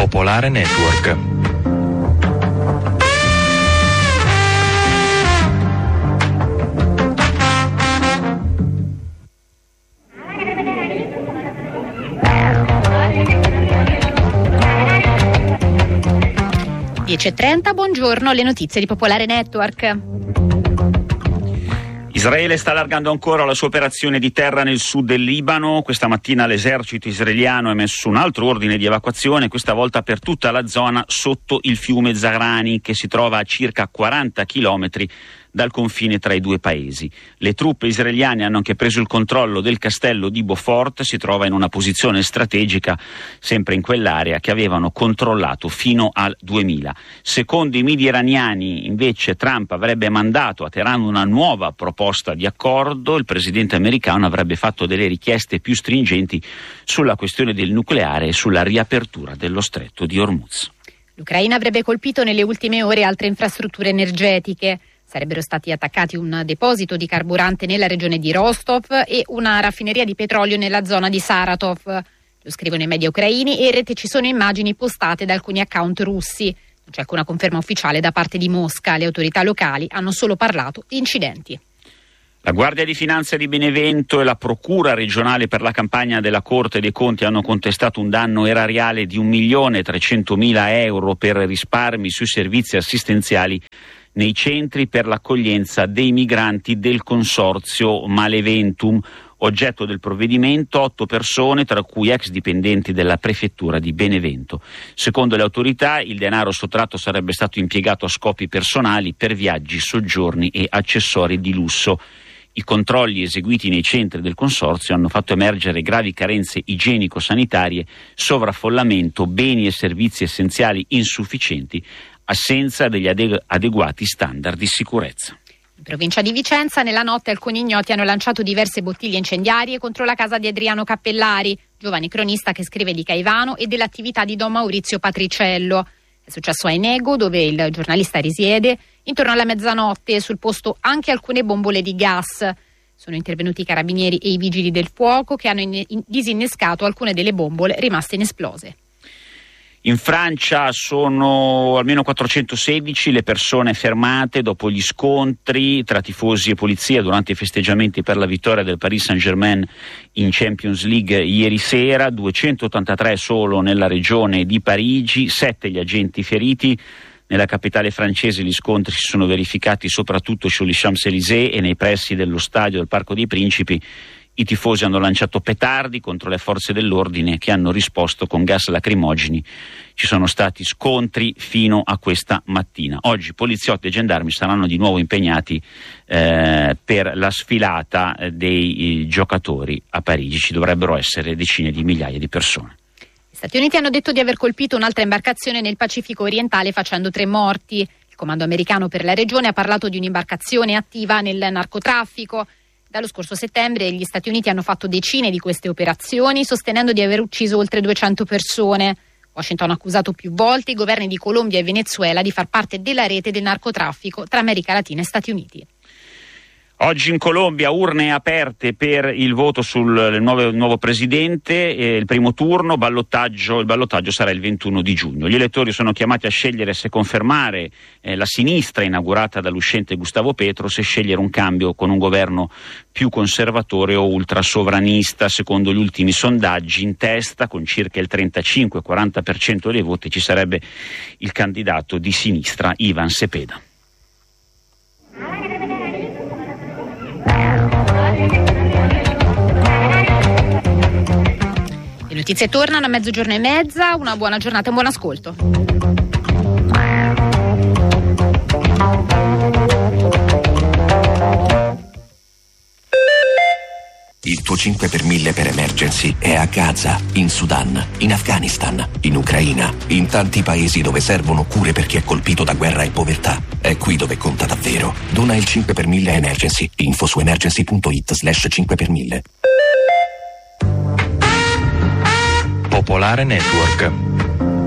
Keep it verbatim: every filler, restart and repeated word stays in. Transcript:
Popolare Network. dieci e trenta, buongiorno, le notizie di Popolare Network. Israele sta allargando ancora la sua operazione di terra nel sud del Libano. Questa mattina l'esercito israeliano ha emesso un altro ordine di evacuazione, questa volta per tutta la zona sotto il fiume Zahrani, che si trova a circa quaranta chilometri dal confine tra i due paesi. Le truppe israeliane hanno anche preso il controllo del castello di Beaufort, si trova in una posizione strategica sempre in quell'area che avevano controllato fino al duemila. Secondo i media iraniani, invece, Trump avrebbe mandato a Teheran una nuova proposta di accordo. Il presidente americano avrebbe fatto delle richieste più stringenti sulla questione del nucleare e sulla riapertura dello stretto di Hormuz. L'Ucraina avrebbe colpito nelle ultime ore altre infrastrutture energetiche. Sarebbero stati attaccati un deposito di carburante nella regione di Rostov e una raffineria di petrolio nella zona di Saratov. Lo scrivono i media ucraini e in rete ci sono immagini postate da alcuni account russi. Non c'è alcuna conferma ufficiale da parte di Mosca. Le autorità locali hanno solo parlato di incidenti. La Guardia di Finanza di Benevento e la Procura regionale per la campagna della Corte dei Conti hanno contestato un danno erariale di un milione trecentomila euro per risparmi sui servizi assistenziali nei centri per l'accoglienza dei migranti del consorzio Maleventum. Oggetto del provvedimento otto persone, tra cui ex dipendenti della prefettura di Benevento. Secondo le autorità, il denaro sottratto sarebbe stato impiegato a scopi personali per viaggi, soggiorni e accessori di lusso. I controlli eseguiti nei centri del consorzio hanno fatto emergere gravi carenze igienico-sanitarie, sovraffollamento, beni e servizi essenziali insufficienti, assenza degli adegu- adeguati standard di sicurezza. In provincia di Vicenza, nella notte alcuni ignoti hanno lanciato diverse bottiglie incendiarie contro la casa di Adriano Cappellari, giovane cronista che scrive di Caivano e dell'attività di Don Maurizio Patriciello. È successo a Enego, dove il giornalista risiede. Intorno alla mezzanotte sul posto anche alcune bombole di gas. Sono intervenuti i carabinieri e i vigili del fuoco che hanno in- in- disinnescato alcune delle bombole rimaste inesplose. In Francia sono almeno quattrocentosedici le persone fermate dopo gli scontri tra tifosi e polizia durante i festeggiamenti per la vittoria del Paris Saint-Germain in Champions League ieri sera, duecentottantatré solo nella regione di Parigi, sette gli agenti feriti. Nella capitale francese gli scontri si sono verificati soprattutto sugli Champs-Élysées e nei pressi dello stadio del Parco dei Principi. I tifosi hanno lanciato petardi contro le forze dell'ordine che hanno risposto con gas lacrimogeni. Ci sono stati scontri fino a questa mattina. Oggi poliziotti e gendarmi saranno di nuovo impegnati eh, per la sfilata dei giocatori a Parigi. Ci dovrebbero essere decine di migliaia di persone. Gli Stati Uniti hanno detto di aver colpito un'altra imbarcazione nel Pacifico orientale facendo tre morti. Il comando americano per la regione ha parlato di un'imbarcazione attiva nel narcotraffico. Dallo scorso settembre gli Stati Uniti hanno fatto decine di queste operazioni, sostenendo di aver ucciso oltre duecento persone. Washington ha accusato più volte i governi di Colombia e Venezuela di far parte della rete del narcotraffico tra America Latina e Stati Uniti. Oggi in Colombia urne aperte per il voto sul nuovo, nuovo presidente, eh, il primo turno, ballottaggio, il ballottaggio sarà il ventuno di giugno. Gli elettori sono chiamati a scegliere se confermare eh, la sinistra inaugurata dall'uscente Gustavo Petro, se scegliere un cambio con un governo più conservatore o ultrasovranista. Secondo gli ultimi sondaggi, in testa con circa il trentacinque quaranta per cento dei voti ci sarebbe il candidato di sinistra Ivan Cepeda. Le notizie tornano a mezzogiorno e mezza. Una buona giornata e un buon ascolto. Il tuo cinque per mille per emergency è a Gaza, in Sudan, in Afghanistan, in Ucraina, in tanti paesi dove servono cure per chi è colpito da guerra e povertà. È qui dove conta davvero. Dona il cinque per mille a Emergency. Info su emergency.it slash cinque per mille. Popolare Network.